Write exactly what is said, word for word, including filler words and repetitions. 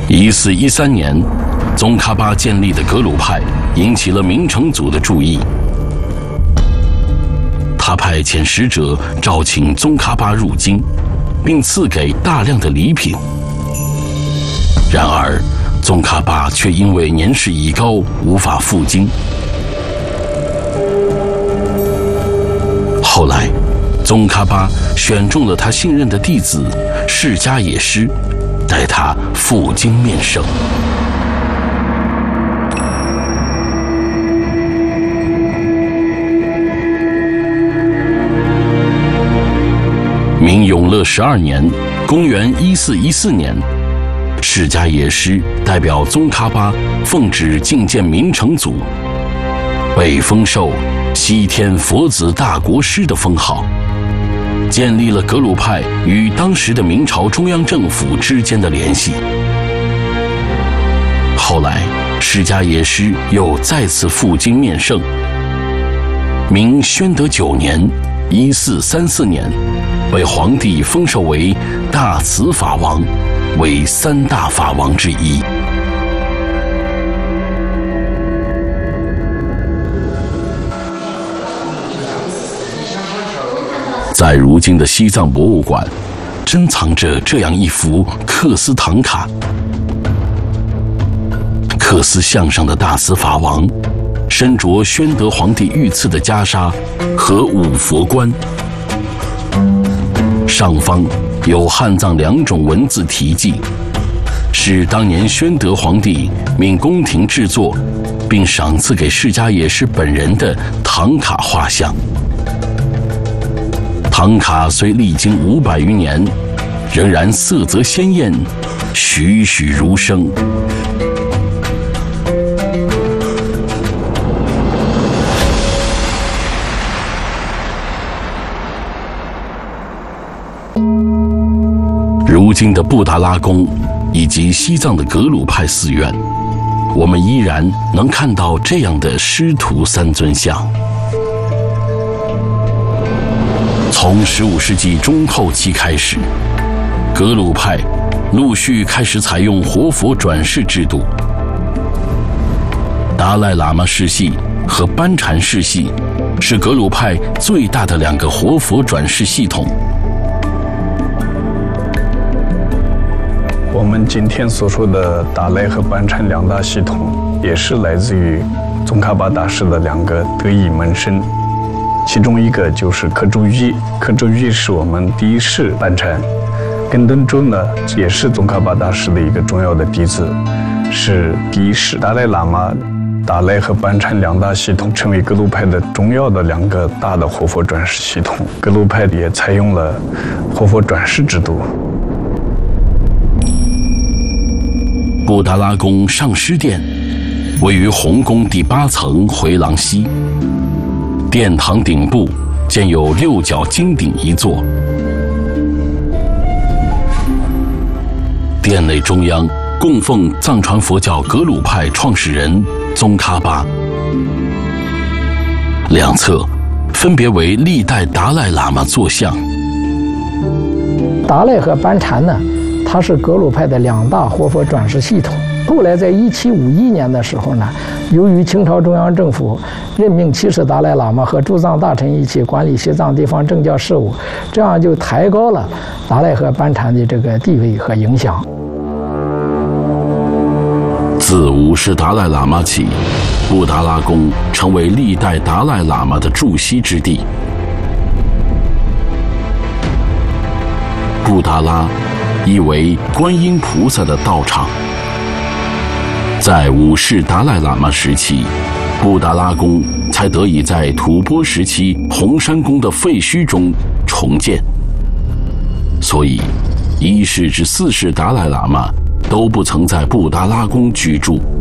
一四一三年，宗喀巴建立的格鲁派引起了明成祖的注意。他派遣使者召请宗喀巴入京，并赐给大量的礼品。然而，宗喀巴却因为年事已高，无法赴京。后来，宗喀巴选中了他信任的弟子释迦也师，带他赴京面圣。明永乐十二年，公元一四一四年，释迦也师代表宗喀巴奉旨觐见明成祖，被封授西天佛子大国师的封号，建立了格鲁派与当时的明朝中央政府之间的联系。后来，释迦也师又再次赴京面圣。明宣德九年（一四三四年），被皇帝封授为大慈法王，为三大法王之一。在如今的西藏博物馆，珍藏着这样一幅缂丝唐卡。缂丝像上的大慈法王，身着宣德皇帝御赐的袈裟和五佛冠，上方有汉藏两种文字题记，是当年宣德皇帝命宫廷制作，并赏赐给释迦也师本人的唐卡画像。唐卡虽历经五百余年，仍然色泽鲜艳，栩栩如生。如今的布达拉宫以及西藏的格鲁派寺院，我们依然能看到这样的师徒三尊像。从十五世纪中后期开始，格鲁派陆续开始采用活佛转世制度。达赖喇嘛世系和班禅世系是格鲁派最大的两个活佛转世系统。 我们今天所说的达赖和班禅两大系统，也是来自于宗喀巴大师的两个得意门生。其中一个就是克珠玉，克珠玉是我们第一世班禅，根敦珠呢也是宗喀巴大师的一个重要的弟子，是第一世达赖喇嘛。达赖和班禅两大系统成为格鲁派的重要的两个大的活佛转世系统。格鲁派也采用了活佛转世制度。 布达拉宫上师殿位于红宫第八层回廊西，殿堂顶部建有六角金顶一座。殿内中央供奉藏传佛教格鲁派创始人宗喀巴，两侧分别为历代达赖喇嘛坐像。 达赖和班禅呢，它是格鲁派的两大活佛转世系统。后来在一七五一年的时候呢，由于清朝中央政府任命七世达赖喇嘛和驻藏大臣一起管理西藏地方政教事务，这样就抬高了达赖和班禅的这个地位和影响。 自五世达赖喇嘛起，布达拉宫成为历代达赖喇嘛的驻锡之地。布达拉意为观音菩萨的道场。在五世达赖喇嘛时期，布达拉宫才得以在吐蕃时期红山宫的废墟中重建。所以，一世至四世达赖喇嘛都不曾在布达拉宫居住。